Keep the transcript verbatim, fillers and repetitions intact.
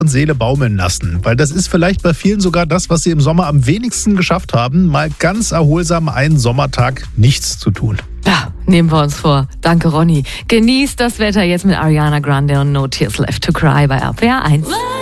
und Seele baumeln lassen. Weil das ist vielleicht bei vielen sogar das, was sie im Sommer am wenigsten geschafft haben, mal ganz erholsam einen Sommertag nichts zu tun. Ja, nehmen wir uns vor. Danke, Ronny. Genießt das Wetter jetzt mit Ariana Grande und No Tears Left to Cry bei R P R eins.